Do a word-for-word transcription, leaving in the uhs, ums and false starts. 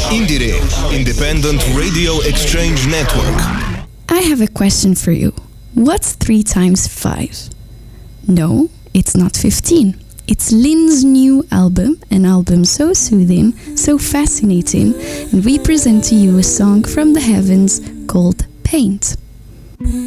Indiere, Independent Radio Exchange Network. I have a question for you. What's three times five? No, it's not fifteen. It's Lynn's new album, an album so soothing, so fascinating, and we present to you a song from the heavens called Paint.